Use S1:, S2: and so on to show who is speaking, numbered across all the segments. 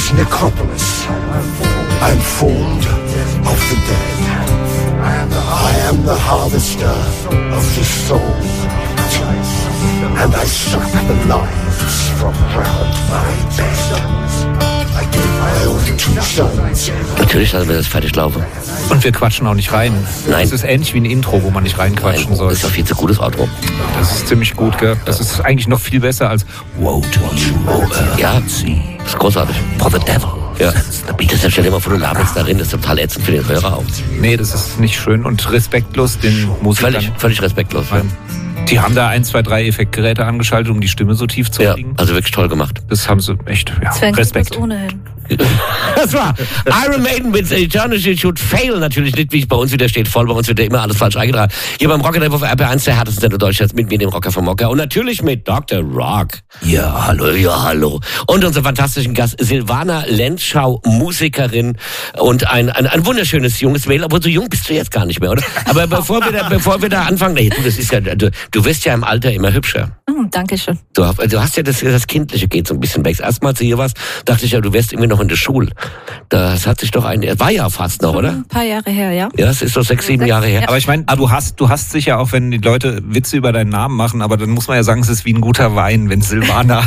S1: this necropolis. I'm formed of the dead. I am the harvester of the soul. And I suck the lives from around my bed. I gave my only 2 sons.
S2: Natürlich lassen wir das fertig laufen.
S3: Und wir quatschen auch nicht rein.
S2: Nein.
S3: Das ist ähnlich wie ein Intro, wo man nicht reinquatschen soll.
S2: Das ist doch viel zu gutes Outro.
S3: Das ist ziemlich gut, gell? Das ist eigentlich noch viel besser als Woe to you,
S2: Ja, das ist großartig.
S3: for the devil.
S2: Ja. Das stell dir mal vor, du laberst darin, das ist total ätzend für den Hörer auch.
S3: Nee, das ist nicht schön und respektlos den Musikern.
S2: Völlig respektlos. Ja.
S3: Die haben da 1, 2, 3 Effektgeräte angeschaltet, um die Stimme so tief zu
S2: Ja,
S3: kriegen.
S2: also wirklich toll gemacht.
S3: Das haben sie echt, ja,
S4: Sven,
S3: Respekt.
S4: das ohnehin.
S2: Das war Iron Maiden with Eternity Should Fail. Natürlich nicht, wie es bei uns wieder steht, voll. Bei uns wird ja immer alles falsch eingetragen. Hier beim Rocker auf RP1, der härtesten Sender Deutschlands, mit mir, dem Rocker vom Mocker. Und natürlich mit Dr. Rock. Ja, hallo. Und unserem fantastischen Gast, Silvana Lenzschau, Musikerin und ein wunderschönes junges Mädel. Obwohl, so jung bist du jetzt gar nicht mehr, oder? Aber bevor wir da anfangen, nee, das ist ja, du wirst ja im Alter immer hübscher.
S4: Dankeschön.
S2: Du hast ja das Kindliche geht so ein bisschen weg. Erstmal als du hier warst, dachte ich ja, du wärst irgendwie noch in der Schule. Das hat sich doch war ja fast noch, oder?
S4: Ein paar Jahre her, ja.
S2: Ja, es ist so 6, 7 Jahre her.
S3: Aber ich meine, du hast sicher auch, wenn die Leute Witze über deinen Namen machen, aber dann muss man ja sagen, es ist wie ein guter Wein, wenn Silvana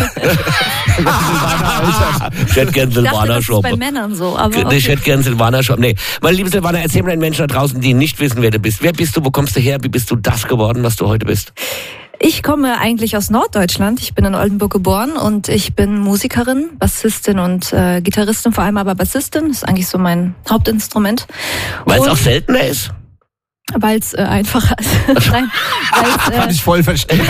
S3: altert.
S2: Ich hätte gern
S4: Ich dachte,
S2: Silvana
S4: das ist
S2: Shop.
S4: bei Männern so, aber
S2: Ich
S4: okay.
S2: hätte gern Silvana Shop. Nee, meine liebe Silvana, erzähl mal den Menschen da draußen, die nicht wissen, wer du bist. Wer bist du, wo kommst du her, wie bist du das geworden, was du heute bist?
S4: Ich komme eigentlich aus Norddeutschland. Ich bin in Oldenburg geboren und ich bin Musikerin, Bassistin und Gitarristin, vor allem aber Bassistin. Das ist eigentlich so mein Hauptinstrument.
S2: Weil es
S4: Und
S2: auch seltener ist?
S4: Weil es einfacher ist. Nein,
S3: Kann ich voll verstehen.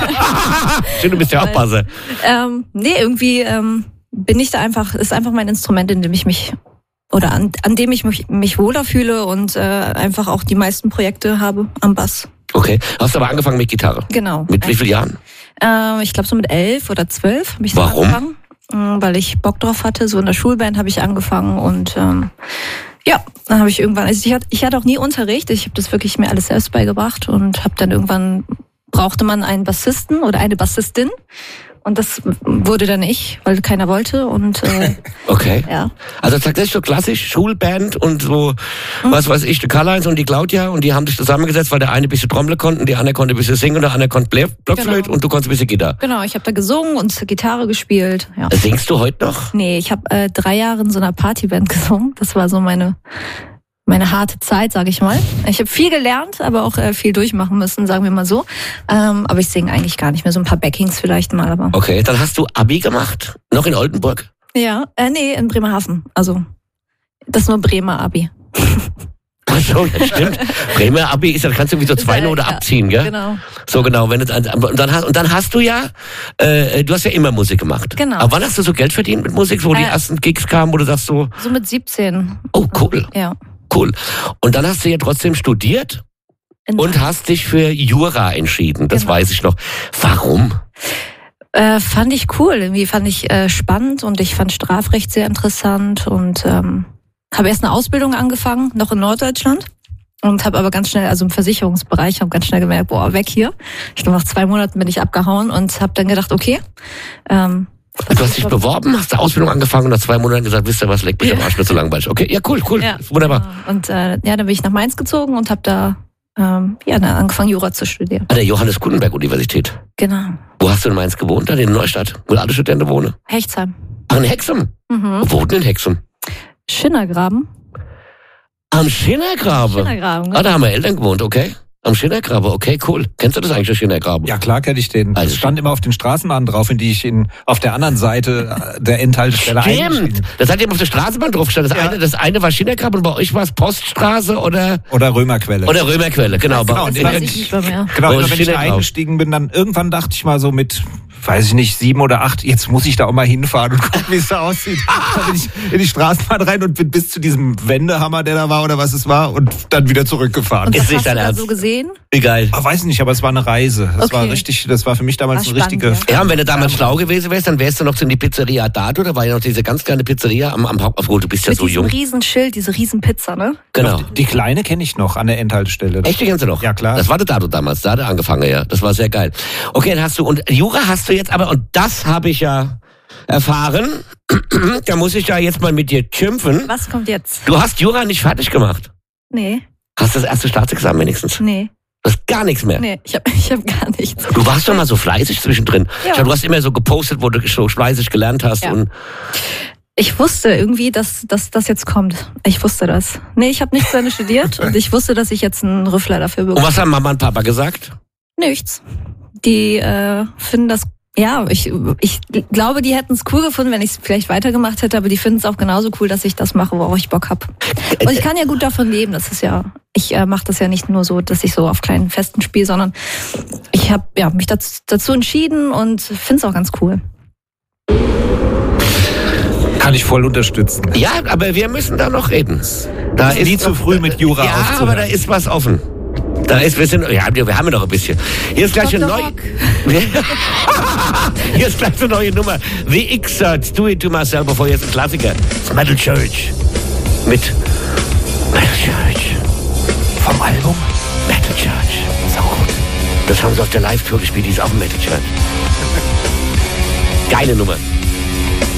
S2: Schön, du bist ja auch Basser.
S4: nee, irgendwie bin ich da ist einfach mein Instrument, in dem ich mich oder an dem ich mich wohler fühle und einfach auch die meisten Projekte habe am Bass.
S2: Okay, hast aber angefangen mit Gitarre?
S4: Genau.
S2: Mit wie vielen Jahren?
S4: Ich glaube so mit 11 oder 12 habe ich
S2: Warum?
S4: angefangen, weil ich Bock drauf hatte. So in der Schulband habe ich angefangen und ja, dann habe ich irgendwann, also ich hatte auch nie Unterricht, ich habe das wirklich mir alles selbst beigebracht und habe dann irgendwann, brauchte man einen Bassisten oder eine Bassistin. Und das wurde dann ich, weil keiner wollte und
S2: Okay.
S4: ja.
S2: Also tatsächlich so klassisch Schulband und so, was weiß ich, die Karl-Heinz und die Claudia und die haben sich zusammengesetzt, weil der eine ein bisschen Trommel konnte, die andere konnte ein bisschen singen und der andere konnte Blockflöte
S4: Genau.
S2: und du konntest ein bisschen Gitarre.
S4: Genau, ich habe da gesungen und Gitarre gespielt. Ja.
S2: Singst du heute noch?
S4: Nee, ich habe 3 Jahre in so einer Partyband gesungen. Das war so meine harte Zeit, sage ich mal. Ich habe viel gelernt, aber auch viel durchmachen müssen, sagen wir mal so. Aber ich singe eigentlich gar nicht mehr. So ein paar Backings vielleicht mal, aber.
S2: Okay, dann hast du Abi gemacht, noch in Oldenburg.
S4: Ja, nee, in Bremerhaven. Also das ist nur Bremer Abi.
S2: Ach so, das stimmt. Bremer Abi ist, dann kannst du wie so 2 Noten
S4: Ja,
S2: abziehen, gell?
S4: Genau.
S2: So genau, wenn und dann hast du ja, du hast ja immer Musik gemacht.
S4: Genau.
S2: Aber wann hast du so Geld verdient mit Musik, wo die ersten Gigs kamen, wo du sagst so,
S4: So mit 17.
S2: oh cool,
S4: Ja.
S2: cool. Und dann hast du ja trotzdem studiert und hast dich für Jura entschieden, das
S4: Genau.
S2: weiß ich noch. Warum?
S4: Fand ich cool. Irgendwie fand ich spannend und ich fand Strafrecht sehr interessant und habe erst eine Ausbildung angefangen, noch in Norddeutschland. Und habe aber ganz schnell, also im Versicherungsbereich, habe ganz schnell gemerkt, boah, weg hier. Ich glaube, nach 2 Monaten bin ich abgehauen und habe dann gedacht, okay.
S2: Du hast dich beworben, hast die Ausbildung angefangen und nach 2 Monaten gesagt, wisst ihr was, leck mich am Arsch, mir zu langweilig. Okay, ja cool,
S4: Ja.
S2: wunderbar.
S4: Und dann bin ich nach Mainz gezogen und habe da dann angefangen, Jura zu studieren.
S2: An der Johannes Gutenberg Universität.
S4: Genau.
S2: Wo hast du in Mainz gewohnt? Dann in Neustadt, wo alle Studenten wohnen.
S4: Hechtsheim.
S2: Ach, in Hexum. Wo wohnt in Hexum?
S4: Schinnergraben.
S2: Am Schinnergrabe.
S4: Schinnergraben,
S2: Ah, da haben wir Eltern gewohnt, okay. Am Schinnergrabe, okay, cool. Kennst du das eigentlich, der Schinnergrabe?
S3: Ja, klar kenne ich den.
S2: Also
S3: Das stand immer auf den Straßenbahnen drauf, in die ich auf der anderen Seite der Endhaltestelle
S2: Stimmt.
S3: eingestiegen.
S2: Das hat eben auf der Straßenbahn drauf gestanden. Das eine war Schinnergrabe und bei euch war es Poststraße oder
S3: Oder
S2: Römerquelle, genau.
S3: Genau,
S4: Das
S3: und
S4: weiß ich nicht mehr.
S3: Genau,
S2: Oh,
S3: immer wenn ich da
S2: Schinnergraben.
S3: eingestiegen bin, dann irgendwann dachte ich mal so mit, weiß ich nicht, 7 oder 8, jetzt muss ich da auch mal hinfahren und gucken, wie es da aussieht. Dann bin ich in die Straßenbahn rein und bin bis zu diesem Wendehammer, der da war oder was es war, und dann wieder zurückgefahren.
S4: Und
S2: Ist
S4: was
S2: nicht
S4: hast du
S2: dein
S4: da
S2: Ernst?
S4: so gesehen?
S2: Wie geil.
S3: Weiß nicht, aber es war eine Reise. Das
S4: Okay.
S3: war richtig, das war für mich damals
S4: War
S3: eine richtige...
S4: spannend,
S2: Ja, und wenn du damals schlau gewesen wärst, dann wärst du noch in die Pizzeria Dato. Da war ja noch diese ganz kleine Pizzeria am Hauptbahnhof. Du bist ja
S4: Mit
S2: so
S4: diesem
S2: jung.
S4: Riesenschild, diese Riesenpizza, ne?
S2: Genau.
S3: Die kleine kenne ich noch an der Endhaltestelle.
S2: Echt, die kennst du noch?
S3: Ja, klar.
S2: Das war der Dato damals, da hat er angefangen, ja. Das war sehr geil. Okay, dann hast du, und Jura hast du jetzt aber, und das habe ich ja erfahren. Da muss ich ja jetzt mal mit dir schimpfen.
S4: Was kommt jetzt?
S2: Du hast Jura nicht fertig gemacht.
S4: Nee,
S2: Hast das erste Staatsexamen wenigstens.
S4: nee,
S2: Du hast gar nichts mehr.
S4: nee, ich hab gar nichts.
S2: Du warst doch mal so fleißig zwischendrin.
S4: Ja.
S2: Ich glaub, du hast immer so gepostet, wo du so fleißig gelernt hast.
S4: Ja.
S2: Und
S4: Ich wusste irgendwie, dass das jetzt kommt. Ich wusste das. Nee, ich habe nicht zu Ende studiert und ich wusste, dass ich jetzt einen Rüffler dafür
S2: und
S4: bekomme.
S2: was haben Mama und Papa gesagt?
S4: Nichts. Die finden das, ja, ich glaube, die hätten es cool gefunden, wenn ich es vielleicht weitergemacht hätte, aber die finden es auch genauso cool, dass ich das mache, worauf ich Bock hab. Und ich kann ja gut davon leben. Das ist ja, ich mache das ja nicht nur so, dass ich so auf kleinen Festen spiele, sondern ich habe mich dazu entschieden und finde es auch ganz cool.
S3: Kann ich voll unterstützen.
S2: Ja, aber wir müssen da noch reden. Da ist
S3: Nie zu
S2: noch-
S3: früh mit Jura
S2: Ja,
S3: aufzuhören.
S2: aber da ist was offen. Wir haben ja noch ein bisschen. Hier ist gleich eine
S4: Dr.
S2: neue.
S4: Rock.
S2: Hier ist gleich eine neue Nummer. The X-Search, Do It To Myself, bevor jetzt ein Klassiker. Metal Church. Mit Metal Church.
S3: Vom Album?
S2: Metal Church. Sau gut. Das haben sie auf der Live-Tour gespielt, die ist auch Metal Church. Geile Nummer.